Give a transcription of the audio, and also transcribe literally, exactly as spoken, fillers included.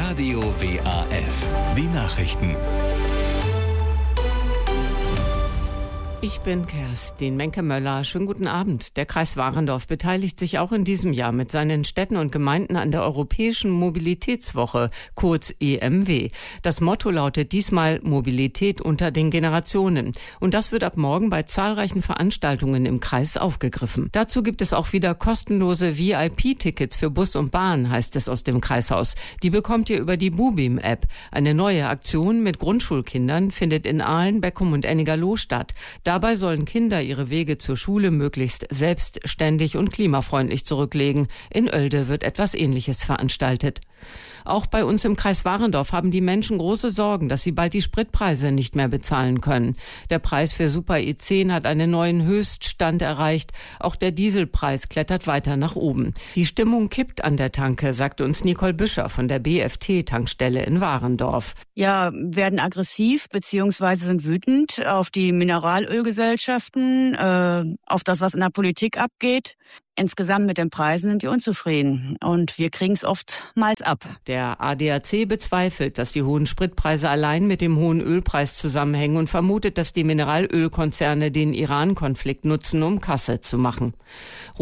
Radio W A F. Die Nachrichten. Ich bin Kerstin Menke-Möller. Schönen guten Abend. Der Kreis Warendorf beteiligt sich auch in diesem Jahr mit seinen Städten und Gemeinden an der Europäischen Mobilitätswoche, kurz E M W. Das Motto lautet diesmal Mobilität unter den Generationen. Und das wird ab morgen bei zahlreichen Veranstaltungen im Kreis aufgegriffen. Dazu gibt es auch wieder kostenlose V I P-Tickets für Bus und Bahn, heißt es aus dem Kreishaus. Die bekommt ihr über die Bubim-App. Eine neue Aktion mit Grundschulkindern findet in Aalen, Beckum und Ennigerloh statt. Dabei sollen Kinder ihre Wege zur Schule möglichst selbstständig und klimafreundlich zurücklegen. In Oelde wird etwas Ähnliches veranstaltet. Auch bei uns im Kreis Warendorf haben die Menschen große Sorgen, dass sie bald die Spritpreise nicht mehr bezahlen können. Der Preis für Super E zehn hat einen neuen Höchststand erreicht. Auch der Dieselpreis klettert weiter nach oben. Die Stimmung kippt an der Tanke, sagt uns Nicole Büscher von der B F T-Tankstelle in Warendorf. Ja, werden aggressiv bzw. sind wütend auf die Mineralölgesellschaften, äh, auf das, was in der Politik abgeht. Insgesamt mit den Preisen sind die unzufrieden und wir kriegen es oftmals ab. Der A D A C bezweifelt, dass die hohen Spritpreise allein mit dem hohen Ölpreis zusammenhängen und vermutet, dass die Mineralölkonzerne den Iran-Konflikt nutzen, um Kasse zu machen.